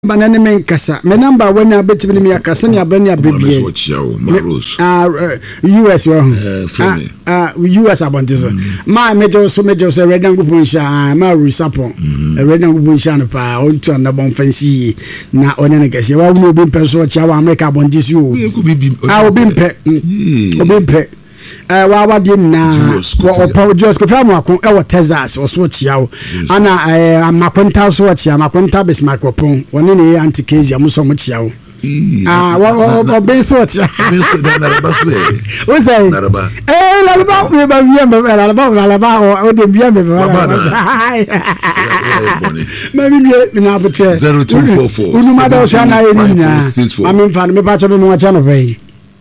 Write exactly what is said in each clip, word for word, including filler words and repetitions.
banana men kasa me number when na betimi me akasa ne abani abrebie ah U S wo ah U S abontiso ma mejo so mejo so redan gupu nsha ma rusapon redan gupu nsha no pa onto na bon fancy na one ne kase wa wo obi mpe so chia wa America abontiso o ah obi mpe obi mpe eh wa wa di na o pa just ko fa mo akon e wo Texas o so chia wo ana eh amakonta so chia amakonta bes microphone woni ne anti case am so mo chia wo ah wo o ben so chia ben so da na ba so e o say eh la ba me ba bia me la ba la ba o de bia me ba ma mi mi na boche zero two four four unu ma da o sha na e ni na am fan me ba cho me mo cha no fe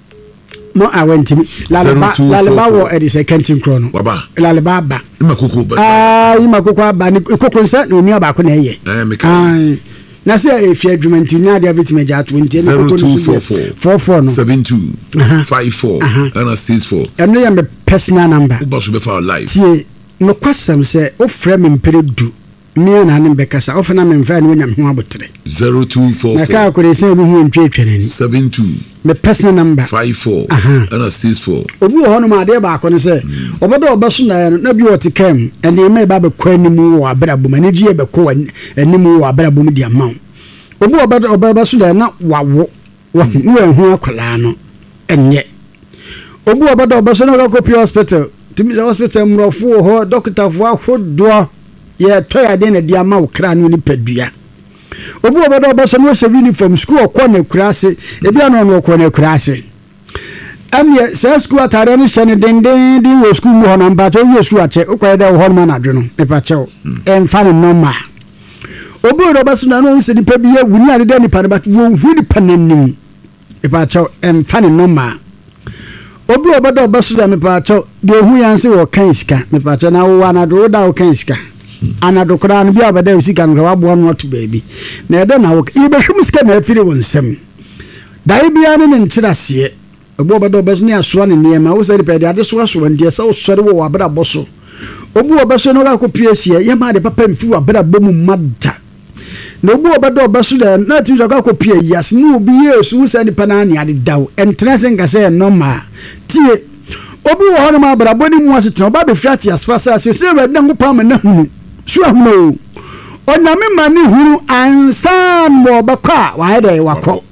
no I went to Lalaba Lalaba wo e say kentin kro no baba Lalaba ba imakoko ba ah imakoko ba ni kokon sa no ni aba ko na ye eh me ah na say e fi adwumanti na dia betime ja twenty na kokon so four four no seven two five four and six four and no my personal number uba so be for life tie no kwasam say o frɛ me mpere du me na ne bekasa o fena me mfa ne wonyam ho abotre zero two four four na ka ko say bi hu ntwetwene ni seven two my personal number five four and six four obi wo hono ma de ba ko ne say obodo obaso na na bi oti kam ene me ba be kwa nimu wo abrabom ane ji e be ko animu wo abrabom di amaw obi obodo obaso na na wawo wo hu akwala no enye obi obodo obaso na ko pi hospital timi hospital mrofo ho doctor fo ahodo ye toya de na dia ma wo kra no ni padua obu obodo oboso no se uniform school okọ na kurase e bia no no okọ na kurase am ye se school atare no hye ne denden din wo school mu ho na mba to wo school ache okọ de ho ma na dwe no e pa che o en fa no normal obu oboso na no se ni pa bia wuni ade de ni pa ba wo hu ni pa nanim e pa che en fa no normal obu obodo oboso da me pa che de hu yanse wo kan sika me pa che na wo na do da wo kan sika anado kra no bia bada usika no wa bo no to baby na ede na wo ibe hwum sika na afiri wonsem dai bia ne ntirase obu bada obeso ne aso ne niema wo sari pede ade so aso ndie sa wo sori wo abra boso obu obeso no ga ko piesie ye ma de papa mfi wo abra bomu madda na obu bada obeso de na ti ga ko pie yas no obi yesu sani pana ne ade daw entrance ngase no ma tie obi wo hono ma abra boni mu asetra oba be fiati asfasa se se be dango pa ma na hunu suahmo onyame mani huru ansa mo bakwa wa hede wakọ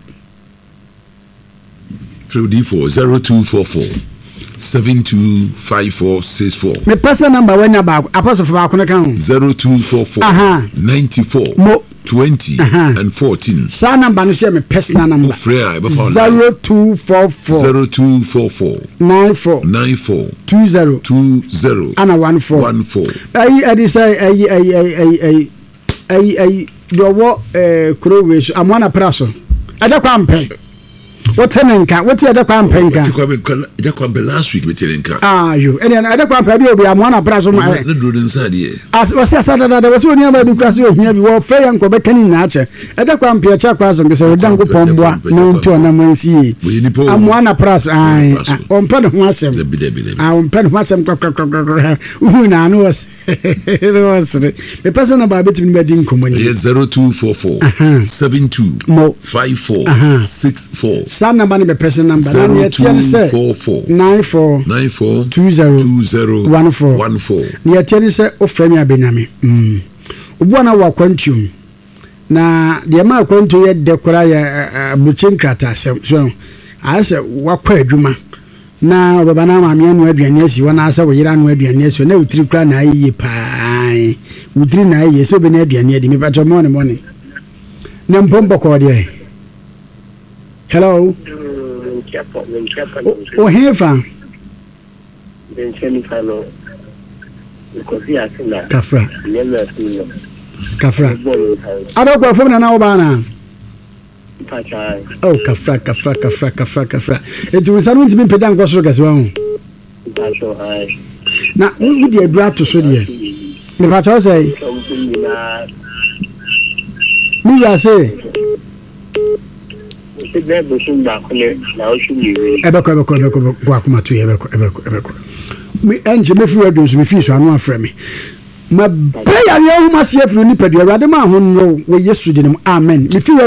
through D four zero two four four seven two five four six four me person number wanya ba apostle for ba ko kan zero two four four ninety four twenty and fourteen sa number no share me personal number zero two four four zero two four four nine four nine four two zero two zero ana one four one four ai adi say ai ai ai ai ai ai do wo eh crowes amwana praso ada kwa mpe wotenenka wote ada kwa mpenka ada kwa mpe last week betenenka ah you ene ada kwa mpe bi obi amwana praso ma na do den sade as wasi asada da wasi oni aba bi kwase ohia bi wo fe yanko bekani na ache ada kwa mpe cha kwaso ngese odango pombwa na nti ona mansi amwana praso ai ompa no asem ah ompa no asem hu na no was me pesa na ba betimi ba din komoni zero two four four seven two five four six four sa number be person number na ne tie se nine four nine four two zero two zero one four one four ne tie se o frame abename mm obu na wa kwantum na de ma kwantum ye dekora ya buchin krata asem so ase wakwa adwuma na baba na ma me anu aduane asi wona asa wo yira anu aduane asi na utiri kra na ayi pa utiri na ayi so be na aduane adi me pato mo ne mo ne na mpombo ko de hello o hefa bencheni because ya sina kafra nyama sina kafra ado kwa fomna na obana pacha oh kafra kafra kafra kafra kafra etu wisanu ntimi peda nkosoro kaswa hu pacho hai na wo di adura to so de me pacho say mi ya say ebe bo sun ba ko le na o su mi ebe ko ebe ko ebe ko akoma to ebe ko ebe ko ebe ko mi enje me fi radio so me fi so anu afre me ma bɛyɛ yɛ ho ma se afiri nipadua awurade ma ho no wɔ yesu dinim amen me fi